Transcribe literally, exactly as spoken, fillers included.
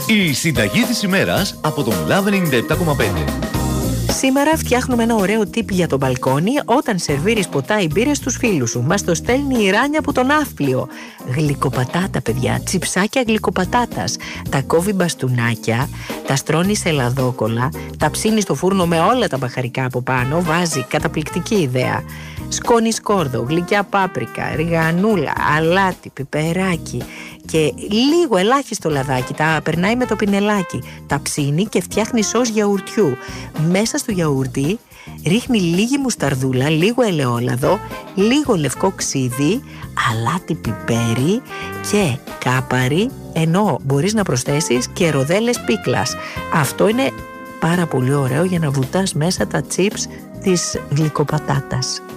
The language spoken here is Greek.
Η συνταγή της ημέρας από τον Love ενενήντα επτά κόμμα πέντε. Σήμερα φτιάχνουμε ένα ωραίο τύπ για το μπαλκόνι όταν σερβίρεις ποτά ή μπύρες στους φίλους σου. Μας το στέλνει η Ράνια από τον Ναύπλιο. Γλυκοπατάτα, παιδιά, τσιψάκια γλυκοπατάτας. Τα κόβει μπαστούνάκια, τα στρώνει σε λαδόκολλα, τα ψήνει στο φούρνο με όλα τα μπαχαρικά από πάνω, βάζει καταπληκτική ιδέα. Σκόνη σκόρδο, γλυκιά πάπρικα, ριγανούλα, αλάτι, πιπεράκι και λίγο ελάχιστο λαδάκι, τα περνάει με το πινελάκι, τα ψήνει και φτιάχνει σως γιαουρτιού. Μέσα στο γιαούρτι ρίχνει λίγη μουσταρδούλα, λίγο ελαιόλαδο, λίγο λευκό ξύδι, αλάτι, πιπέρι και κάπαρι, ενώ μπορείς να προσθέσεις και ροδέλες πίκλας. Αυτό είναι πάρα πολύ ωραίο για να βουτάς μέσα τα τσίπς της γλυκοπατάτας.